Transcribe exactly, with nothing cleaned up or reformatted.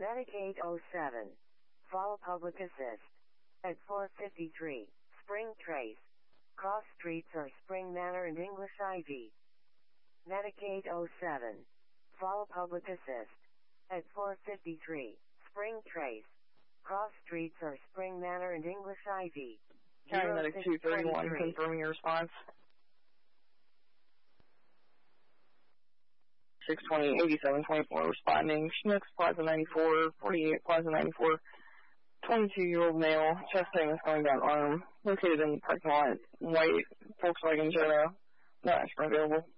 Medic eight oh seven. Follow public assist. At four fifty-three, Spring Trace. Cross streets are Spring Manor and English Ivy. Medic eight oh seven. Follow public assist. At four fifty-three, Spring Trace. Cross streets are Spring Manor and English Ivy. County Medic two thirty-one, confirming your response. six twenty, eighty-seven twenty-four, responding. Schnucks, Plaza ninety-four, forty-eight, Plaza ninety-four. twenty-two-year-old male, chest pain is going down arm, located in the parking lot, white Volkswagen Jetta, not available.